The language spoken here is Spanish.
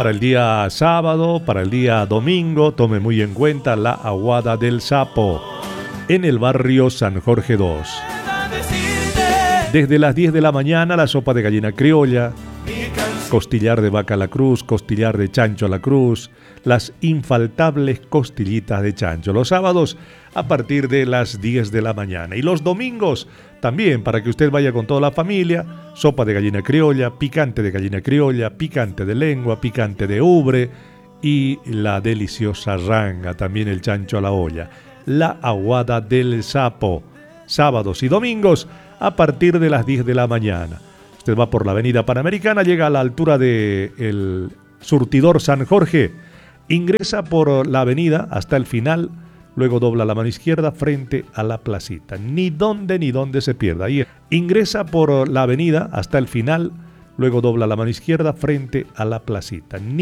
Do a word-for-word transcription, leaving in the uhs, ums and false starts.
Para el día sábado, para el día domingo, tome muy en cuenta la Aguada del Sapo en el barrio San Jorge dos. Desde las diez de la mañana, la sopa de gallina criolla, costillar de vaca a la cruz, costillar de chancho a la cruz, las infaltables costillitas de chancho. Los sábados a partir de las diez de la mañana. Y los domingos también, para que usted vaya con toda la familia, sopa de gallina criolla, picante de gallina criolla, picante de lengua, picante de ubre y la deliciosa ranga, también el chancho a la olla. La Aguada del Sapo, sábados y domingos a partir de las diez de la mañana. Usted va por la avenida Panamericana, llega a la altura del surtidor San Jorge, ingresa por la avenida hasta el final, luego dobla la mano izquierda frente a la placita. Ni dónde ni dónde se pierda. Ahí ingresa por la avenida hasta el final, luego dobla la mano izquierda frente a la placita. Ni